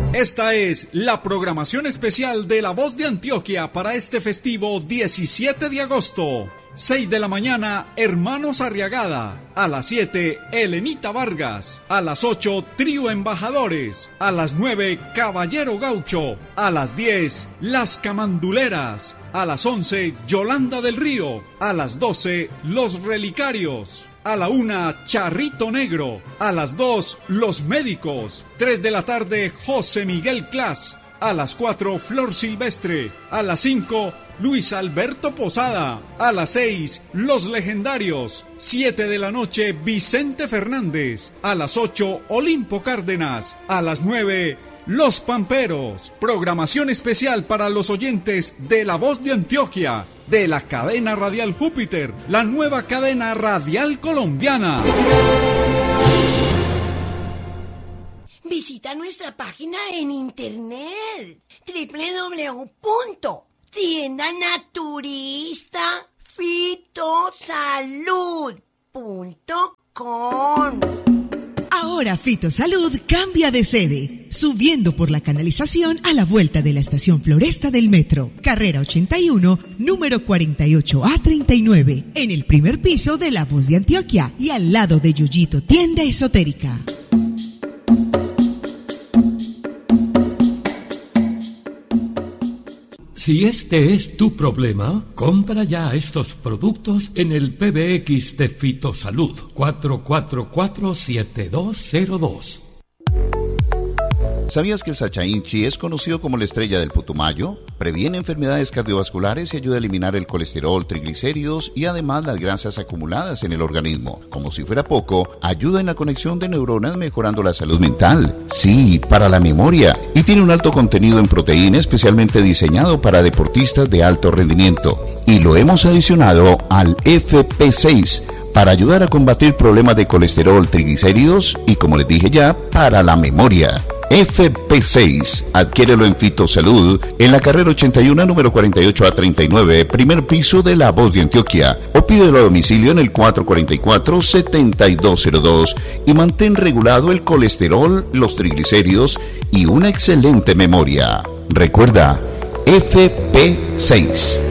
Esta es la programación especial de La Voz de Antioquia para este festivo 17 de agosto. 6 de la mañana, Hermanos Arriagada. A las 7, Elenita Vargas. A las 8, Trío Embajadores. A las 9, Caballero Gaucho. A las 10, Las Camanduleras. A las 11, Yolanda del Río. A las 12, Los Relicarios. A la 1, Charrito Negro. A las 2, Los Médicos. 3 de la tarde, José Miguel Clas. A las 4, Flor Silvestre. A las 5, Luis Alberto Posada. A las 6, Los Legendarios. 7 de la noche, Vicente Fernández. A las 8, Olimpo Cárdenas. A las 9, Los Pamperos. Programación especial para los oyentes de La Voz de Antioquia, de la cadena radial Júpiter, la nueva cadena radial colombiana. Visita nuestra página en internet www.tiendanaturistafitosalud.com. Ahora Fitosalud cambia de sede, subiendo por la canalización a la vuelta de la estación Floresta del Metro, carrera 81, número 48A39, en el primer piso de La Voz de Antioquia y al lado de Yuyito Tienda Esotérica. Si este es tu problema, compra ya estos productos en el PBX de Fitosalud 444-7202. ¿Sabías que el Sachainchi es conocido como la estrella del Putumayo? Previene enfermedades cardiovasculares y ayuda a eliminar el colesterol, triglicéridos y además las grasas acumuladas en el organismo. Como si fuera poco, ayuda en la conexión de neuronas mejorando la salud mental. Sí, para la memoria. Y tiene un alto contenido en proteína especialmente diseñado para deportistas de alto rendimiento. Y lo hemos adicionado al FP6 para ayudar a combatir problemas de colesterol, triglicéridos y, como les dije ya, para la memoria. FP6, adquiérelo en Fitosalud, en la carrera 81, número 48A39, primer piso de La Voz de Antioquia, o pídelo a domicilio en el 444-7202 y mantén regulado el colesterol, los triglicéridos y una excelente memoria. Recuerda, FP6.